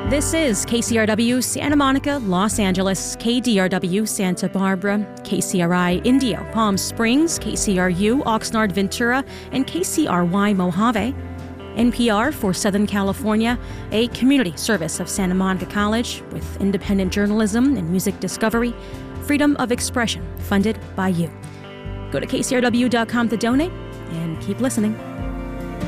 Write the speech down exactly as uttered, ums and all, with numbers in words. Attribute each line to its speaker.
Speaker 1: This is K C R W Santa Monica, Los Angeles, K D R W Santa Barbara, K C R I Indio, Palm Springs, K C R U Oxnard Ventura, and K C R Y Mojave. N P R for Southern California, a community service of Santa Monica College with independent journalism and music discovery, freedom of expression, funded by you. Go to K C R W dot com to donate and keep listening.